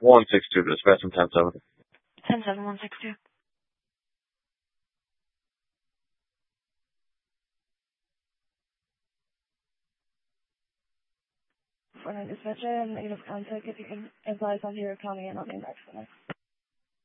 162, dispatch from 10-7. 10-7-162. For an dispatcher, negative contact if you can advise on your county and on the next one.